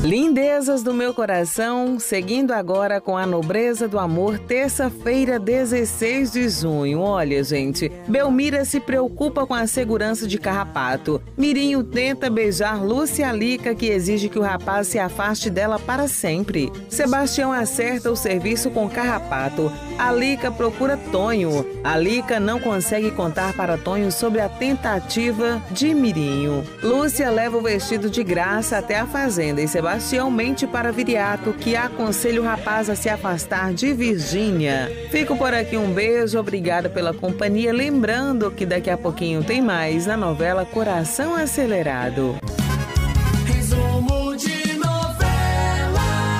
Lindezas do meu coração, seguindo agora com a nobreza do amor, terça-feira, 16 de junho. Olha, gente, Belmira se preocupa com a segurança de Carrapato. Mirinho tenta beijar Lúcia Alica, que exige que o rapaz se afaste dela para sempre. Sebastião acerta o serviço com Carrapato. Alica procura Tonho. Alica não consegue contar para Tonho sobre a tentativa de Mirinho. Lúcia leva o vestido de graça até a fazenda e Sebastião mente para Viriato, que aconselha o rapaz a se afastar de Virgínia. Fico por aqui, um beijo, obrigada pela companhia. Lembrando que daqui a pouquinho tem mais na novela Coração Acelerado. Resumo de novela.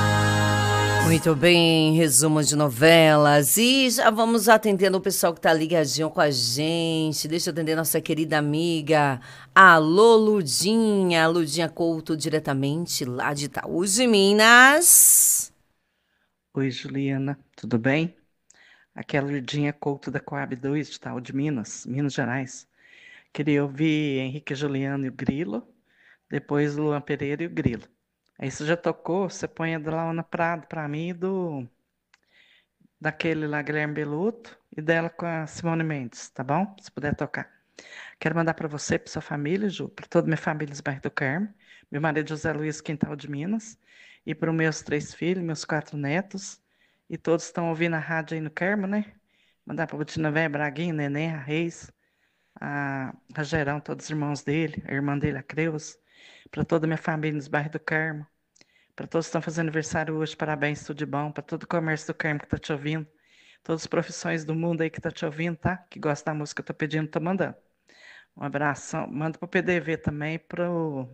Muito bem, resumo de novelas. E já vamos atendendo o pessoal que tá ligadinho com a gente. Deixa eu atender nossa querida amiga, alô Ludinha. Ludinha Couto, diretamente lá de Itaú de Minas. Oi, Juliana, tudo bem? Aqui é a Ludinha Couto da Coab 2 de Itaú de Minas, Minas Gerais. Queria ouvir Henrique Juliano e o Grilo, depois Luan Pereira e o Grilo. Aí você já tocou, você põe a da Laona Prado para mim e daquele lá, Guilherme Beluto, e dela com a Simone Mendes, tá bom? Se puder tocar. Quero mandar para você, para sua família, Ju, para toda a minha família dos bairros do Carmo, meu marido José Luiz Quintal de Minas, e para os meus 3 filhos, meus 4 netos, e todos estão ouvindo a rádio aí no Carmo, né? Mandar para a Botina Véia, Braguinha, Neném, a Reis, a Gerão, todos os irmãos dele, a irmã dele, a Creus, para toda a minha família nos bairros do Carmo, para todos que estão fazendo aniversário hoje, parabéns, tudo de bom, para todo o comércio do Carmo que está te ouvindo, todas as profissões do mundo aí que está te ouvindo, tá? Que gosta da música que eu tô pedindo, tô mandando. Um abraço, manda pro PDV também, pro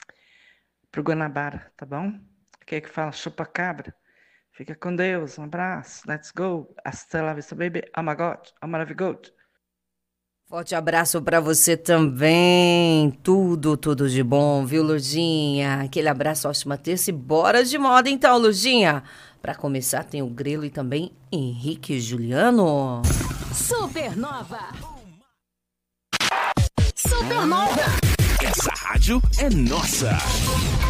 Guanabara, tá bom? Quem é que fala chupa-cabra? Fica com Deus, um abraço, let's go, hasta la vista, baby, oh my God, oh maravilhoso. Forte abraço pra você também. Tudo de bom, viu, Ludinha? Aquele abraço, ótima terça e bora de moda então, Ludinha. Pra começar tem o Grilo e também Henrique e Juliano. Supernova. Supernova. Essa rádio é nossa.